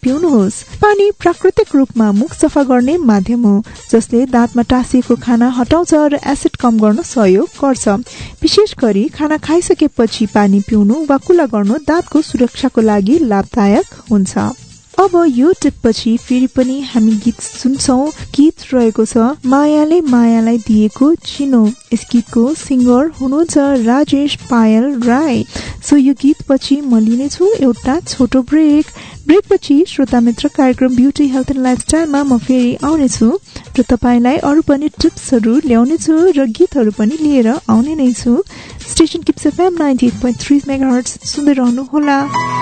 पिउनुहोस्। पानी प्राकृतिक रूपमा मुख सफा गर्ने माध्यम हो जसले दाँतमा टाँसिएको खाना हटाउँछ र एसिड कम गर्न सहयोग गर्छ। विशेष गरी खाना खाइसकेपछि पानी पिउनु वा कुल्ला गर्नु दाँतको सुरक्षाको लागि लाभदायक हुन्छ। अब यो टिपपछि फेरि पनि हामी गीत सुन्छौं। गीत रहेको छ मायाले मायालाई दिएको चिनो। यस गीतको सिङ्गर हुनुहुन्छ राजेश पायल राई। सो यो गीत पछि म लिनेछु एउटा छोटो ब्रेकपछि श्रोता मित्र कार्यक्रम ब्युटी हेल्थ एन्ड लाइफस्टाइलमा म फेरि आउनेछु र तपाईलाई अरू पनि टिप्सहरू ल्याउनेछु र गीतहरू पनि लिएर आउने नै छु। स्टेशन किप्स एफएम 98.3 मेगाहर्ट्ज सुन्दै रहनु होला।